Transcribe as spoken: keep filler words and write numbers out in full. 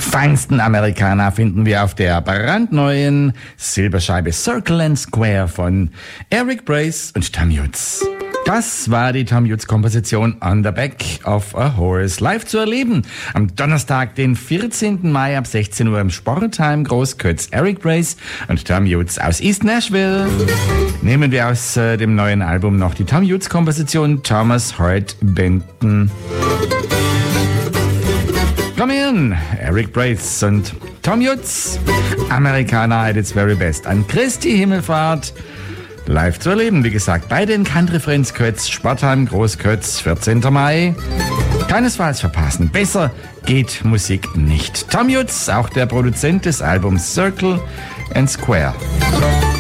feinsten Amerikaner finden wir auf der brandneuen Silberscheibe Circle and Square von Eric Brace und Tom Hughes. Das war die Tom Hughes-Komposition On the Back of a Horse, live zu erleben. Am Donnerstag, den vierzehnten Mai ab sechzehn Uhr im Sportheim Großkötz. Eric Brace und Tom Hughes aus East Nashville. Nehmen wir aus äh, dem neuen Album noch die Tom Hughes-Komposition Thomas Hart Benton. Komm her, Eric Brace und Tom Hughes. Americana at its very best. An Christi Himmelfahrt live zu erleben. Wie gesagt, bei den Country Friends Kötz, Sportheim Großkötz, vierzehnten Mai. Keinesfalls verpassen. Besser geht Musik nicht. Tom Hughes, auch der Produzent des Albums Circle and Square.